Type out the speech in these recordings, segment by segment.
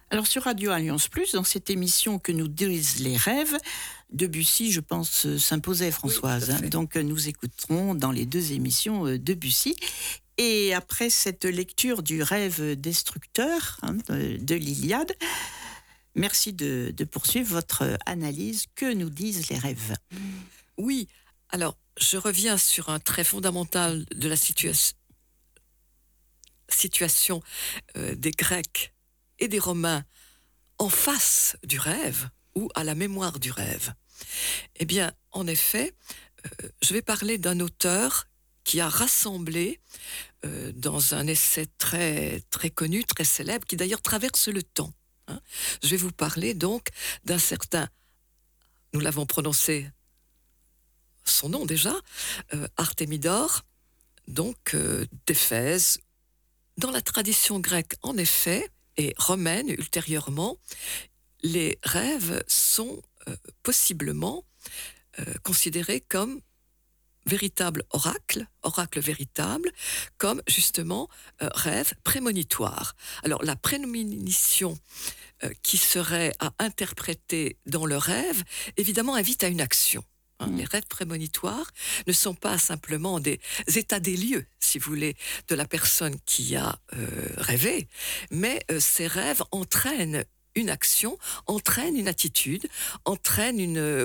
Alors sur Radio Alliance Plus, dans cette émission que nous disent les rêves, Debussy, je pense, s'imposait, Oui, tout à Françoise, hein. fait. Donc nous écouterons dans les deux émissions Debussy. Et après cette lecture du rêve destructeur, hein, de l'Iliade, merci de poursuivre votre analyse. Que nous disent les rêves? Oui, alors je reviens sur un trait fondamental de la situation des Grecs et des Romains en face du rêve ou à la mémoire du rêve. Eh bien, en effet, je vais parler d'un auteur qui a rassemblé dans un essai très, très connu, très célèbre, qui d'ailleurs traverse le temps, hein. Je vais vous parler donc d'un certain, nous l'avons prononcé son nom déjà, Artémidore, donc d'Éphèse. Dans la tradition grecque, en effet, et romaine ultérieurement, les rêves sont possiblement considérés comme véritable oracle véritable, comme justement rêve prémonitoire. Alors la prémonition qui serait à interpréter dans le rêve, évidemment invite à une action. Les rêves prémonitoires ne sont pas simplement des états des lieux, si vous voulez, de la personne qui a rêvé, mais ces rêves entraînent une action, entraînent une attitude, entraînent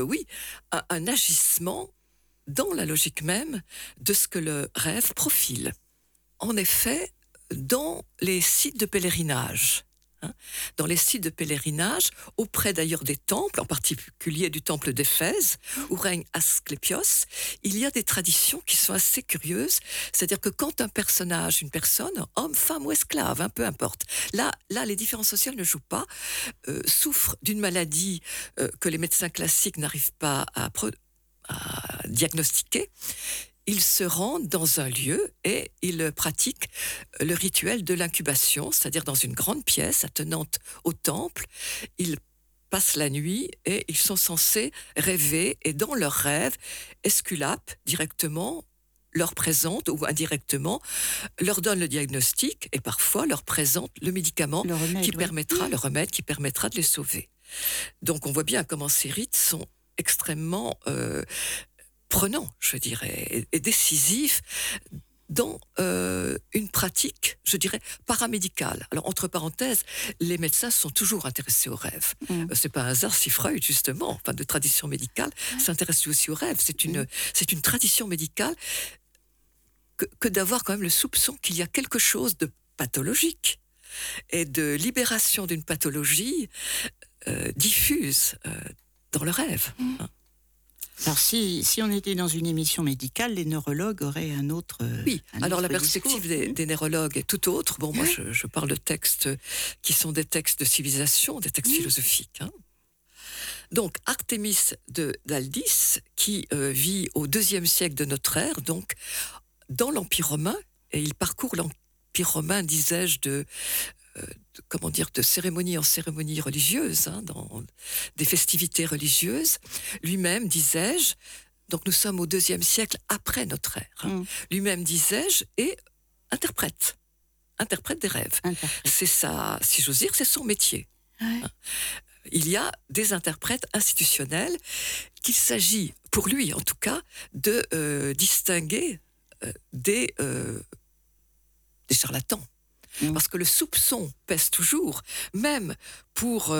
un agissement dans la logique même de ce que le rêve profile. En effet, dans les sites de pèlerinage, dans les sites de pèlerinage, auprès d'ailleurs des temples, en particulier du temple d'Éphèse, où règne Asclépios, il y a des traditions qui sont assez curieuses. C'est-à-dire que quand un personnage, une personne, homme, femme ou esclave, peu importe, là, les différences sociales ne jouent pas, souffre d'une maladie que les médecins classiques n'arrivent pas à diagnostiquer, ils se rendent dans un lieu et ils pratiquent le rituel de l'incubation, c'est-à-dire dans une grande pièce attenante au temple. Ils passent la nuit et ils sont censés rêver, et dans leurs rêves, Esculape directement leur présente ou indirectement leur donne le diagnostic et parfois leur présente le médicament Le remède, qui oui. permettra, le remède qui permettra de les sauver. Donc on voit bien comment ces rites sont extrêmement prenant, je dirais, et décisif dans une pratique, je dirais, paramédicale. Alors, entre parenthèses, les médecins sont toujours intéressés aux rêves. C'est pas un hasard si Freud, justement, enfin, de tradition médicale, s'intéresse lui aussi aux rêves. C'est une tradition médicale que d'avoir quand même le soupçon qu'il y a quelque chose de pathologique et de libération d'une pathologie diffuse dans le rêve. Alors si on était dans une émission médicale, les neurologues auraient un autre Oui, un alors autre la perspective discours. des neurologues est tout autre. Bon, moi je parle de textes qui sont des textes de civilisation, des textes philosophiques. Donc Artémis d'Aldis, qui vit au IIe siècle de notre ère, donc dans l'Empire romain, et il parcourt l'Empire romain, disais-je, de cérémonie en cérémonie religieuse, dans des festivités religieuses. Lui-même, disais-je, donc nous sommes au IIe siècle après notre ère. Lui-même, disais-je, et interprète des rêves. C'est ça, si j'ose dire, c'est son métier. Il y a des interprètes institutionnels qu'il s'agit, pour lui en tout cas, de distinguer des charlatans. Parce que le soupçon pèse toujours, même pour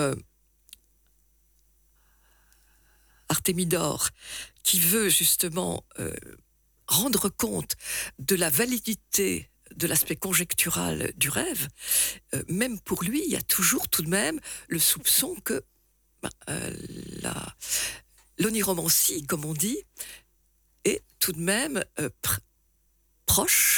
Artémidore, qui veut justement rendre compte de la validité de l'aspect conjectural du rêve. Même pour lui, il y a toujours tout de même le soupçon que l'oniromancie, comme on dit, est tout de même proche